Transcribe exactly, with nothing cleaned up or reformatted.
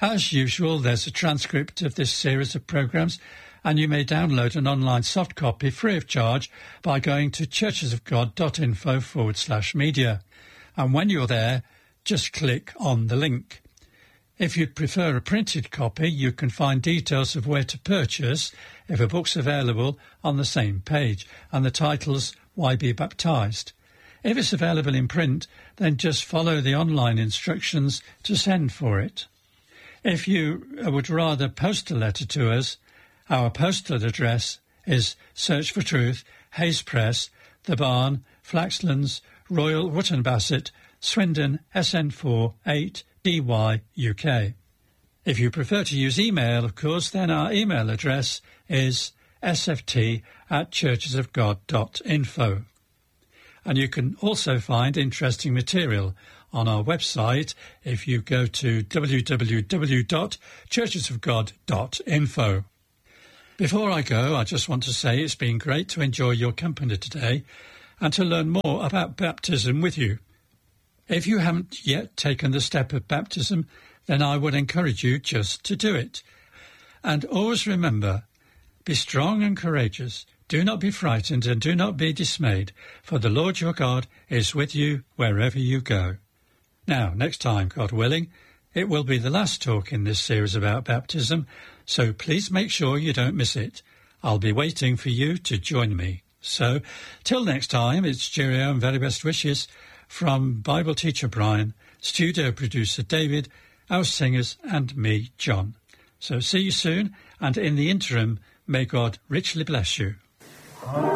As usual, there's a transcript of this series of programmes, and you may download an online soft copy free of charge by going to churchesofgod.info forward slash media. And when you're there, just click on the link. If you'd prefer a printed copy, you can find details of where to purchase, if a book's available, on the same page, and the title's Why Be Baptised. If it's available in print, then just follow the online instructions to send for it. If you would rather post a letter to us, our postal address is Search for Truth, Hayes Press, The Barn, Flaxlands, Royal Wootton Bassett, Swindon, S N four eight D Y U K. If you prefer to use email, of course, then our email address is s f t at churchesofgod.info. And you can also find interesting material on our website if you go to w w w dot churches of god dot info. Before I go, I just want to say it's been great to enjoy your company today and to learn more about baptism with you. If you haven't yet taken the step of baptism, then I would encourage you just to do it. And always remember, be strong and courageous. Do not be frightened and do not be dismayed, for the Lord your God is with you wherever you go. Now, next time, God willing, it will be the last talk in this series about baptism, so please make sure you don't miss it. I'll be waiting for you to join me. So, till next time, it's cheerio and very best wishes from Bible teacher Brian, studio producer David, our singers, and me, John. So see you soon, and in the interim, may God richly bless you.